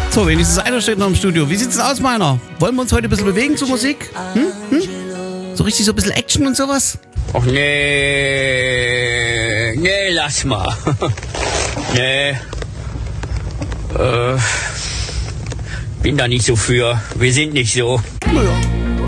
So, wenigstens einer steht noch im Studio. Wie sieht's denn aus, meiner? Wollen wir uns heute ein bisschen bewegen zur Musik? So richtig so ein bisschen Action und sowas? Och nee, lass mal. Nee. Bin da nicht so für. Wir sind nicht so.